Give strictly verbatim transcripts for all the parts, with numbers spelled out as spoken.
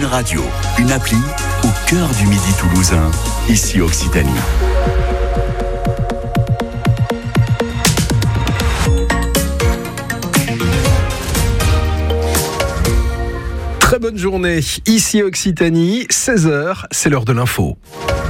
radio, une appli au cœur du Midi toulousain, ici Occitanie. Très bonne journée, ici Occitanie, seize heures, c'est l'heure de l'info.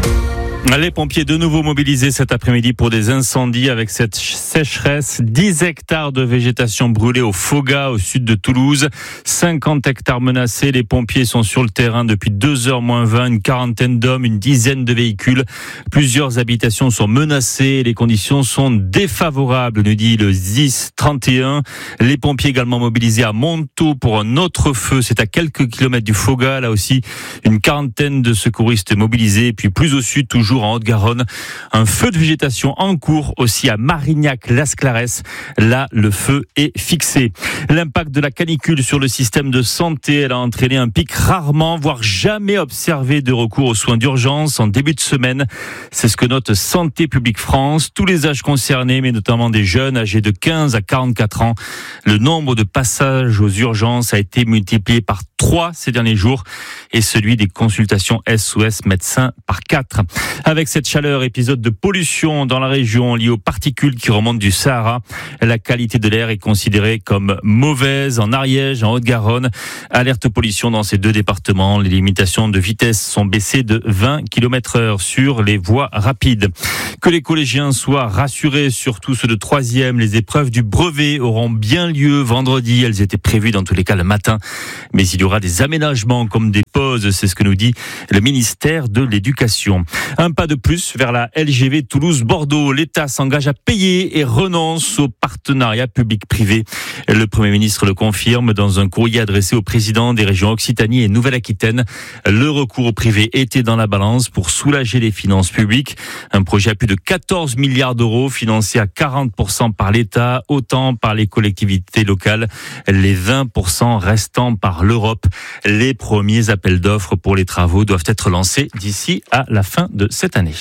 Les pompiers de nouveau mobilisés cet après-midi pour des incendies avec cette sécheresse. dix hectares de végétation brûlée au Foga, au sud de Toulouse. cinquante hectares menacés. Les pompiers sont sur le terrain depuis deux heures moins vingt. Une quarantaine d'hommes, une dizaine de véhicules. Plusieurs habitations sont menacées. Les conditions sont défavorables, nous dit le S D I S trente et un. Les pompiers également mobilisés à Montaut pour un autre feu. C'est à quelques kilomètres du Foga. Là aussi, une quarantaine de secouristes mobilisés. Puis plus au sud, toujours en Haute-Garonne, un feu de végétation en cours aussi à Marignac-Las Clares. Là, le feu est fixé. L'impact de la canicule sur le système de santé, elle a entraîné un pic rarement, voire jamais observé de recours aux soins d'urgence en début de semaine. C'est ce que note Santé publique France. Tous les âges concernés, mais notamment des jeunes âgés de quinze à quarante-quatre ans. Le nombre de passages aux urgences a été multiplié par trois ces derniers jours et celui des consultations S O S médecins par quatre. Avec cette chaleur, épisode de pollution dans la région lié aux particules qui remontent du Sahara. La qualité de l'air est considérée comme mauvaise en Ariège, en Haute-Garonne. Alerte pollution dans ces deux départements. Les limitations de vitesse sont baissées de vingt kilomètres heure sur les voies rapides. Que les collégiens soient rassurés, surtout ceux de troisième. Les épreuves du brevet auront bien lieu vendredi. Elles étaient prévues dans tous les cas le matin. Mais il y aura des aménagements comme des pauses. C'est ce que nous dit le ministère de l'Éducation. Un pas de plus vers la L G V Toulouse-Bordeaux. L'État s'engage à payer et renonce au partenariat public-privé. Le Premier ministre le confirme dans un courrier adressé au président des régions Occitanie et Nouvelle-Aquitaine. Le recours au privé était dans la balance pour soulager les finances publiques. Un projet à plus de quatorze milliards d'euros, financé à quarante pour cent par l'État, autant par les collectivités locales, les vingt pour cent restants par l'Europe. Les premiers appels d'offres pour les travaux doivent être lancés d'ici à la fin de cette année.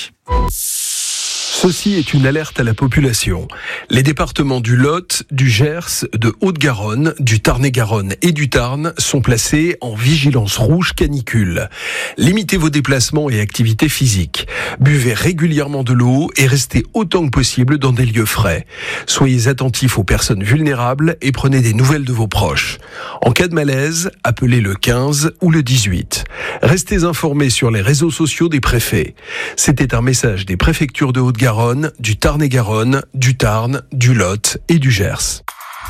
Ceci est une alerte à la population. Les départements du Lot, du Gers, de Haute-Garonne, du Tarn-et-Garonne et du Tarn sont placés en vigilance rouge canicule. Limitez vos déplacements et activités physiques. Buvez régulièrement de l'eau et restez autant que possible dans des lieux frais. Soyez attentifs aux personnes vulnérables et prenez des nouvelles de vos proches. En cas de malaise, appelez le quinze ou le dix-huit. Restez informés sur les réseaux sociaux des préfets. C'était un message des préfectures de Haute-Garonne, du Tarn-et-Garonne, du Tarn, du Lot et du Gers.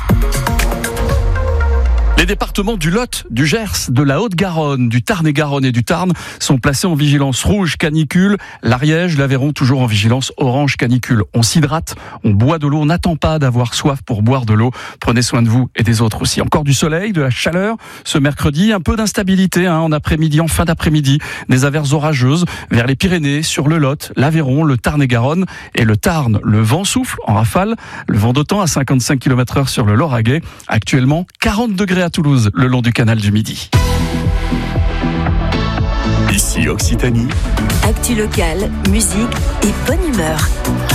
Les départements du Lot, du Gers, de la Haute-Garonne, du Tarn-et-Garonne et du Tarn sont placés en vigilance rouge canicule. L'Ariège, l'Aveyron toujours en vigilance orange canicule. On s'hydrate, on boit de l'eau, on n'attend pas d'avoir soif pour boire de l'eau. Prenez soin de vous et des autres aussi. Encore du soleil, de la chaleur ce mercredi, un peu d'instabilité hein, en après-midi, en fin d'après-midi. Des averses orageuses vers les Pyrénées, sur le Lot, l'Aveyron, le Tarn-et-Garonne et le Tarn. Le vent souffle en rafale, le vent d'OTAN à cinquante-cinq kilomètres heure sur le Lauragais. Actuellement, quarante degrés à Toulouse, le long du canal du Midi. Ici Occitanie. Actu locale, musique et bonne humeur.